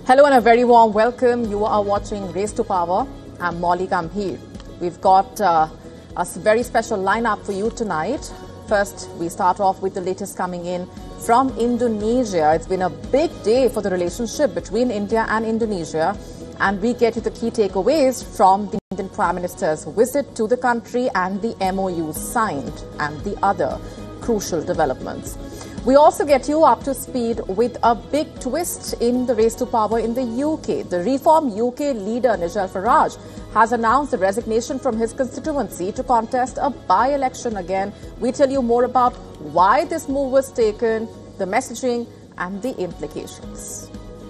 Hello and a very warm welcome. You are watching Race to Power. I'm Molly Gambhir. We've got a very special lineup for you tonight. First, we start off with the latest coming in from Indonesia. It's been a big day for the relationship between India and Indonesia. And we get you the key takeaways from the Indian Prime Minister's visit to the country and the MOU signed and the other crucial developments. We also get you up to speed with a big twist in the race to power in the UK. The Reform UK leader Nigel Farage has announced the resignation from his constituency to contest a by-election again. We tell you more about why this move was taken, the messaging and the implications.